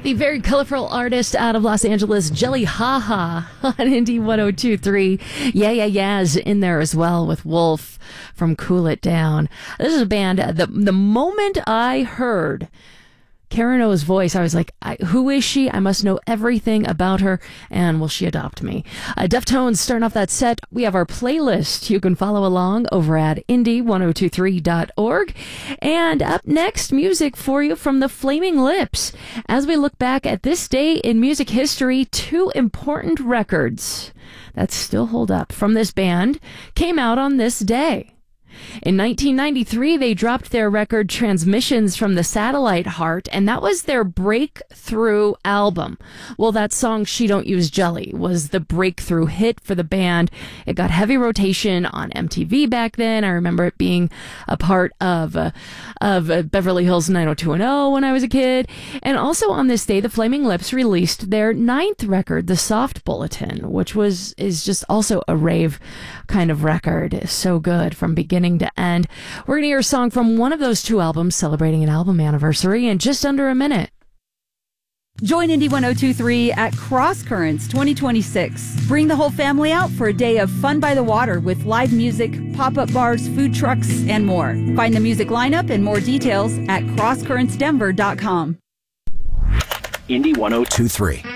The very colorful artist out of Los Angeles, Jelly Haha, on Indie 102.3. Yeah, Yeah's in there as well with Wolf from Cool It Down. This is a band, the moment I heard Karen O's voice, I was like, who is she? I must know everything about her, and will she adopt me? Deftones starting off that set. We have our playlist. You can follow along over at indie1023.org. And up next, music for you from the Flaming Lips. As we look back at this day in music history, two important records that still hold up from this band came out on this day. In 1993, they dropped their record Transmissions from the Satellite Heart, and that was their breakthrough album. Well, that song, She Don't Use Jelly, was the breakthrough hit for the band. It got heavy rotation on MTV back then. I remember it being a part of Beverly Hills 90210 when I was a kid. And also on this day, the Flaming Lips released their ninth record, The Soft Bulletin, which is just also a rave kind of record. So good from beginning to end. We're going to hear a song from one of those two albums celebrating an album anniversary in just under a minute. Join Indie 102.3 at Cross Currents 2026. Bring the whole family out for a day of fun by the water with live music, pop-up bars, food trucks, and more. Find the music lineup and more details at crosscurrentsdenver.com. Indie 102.3.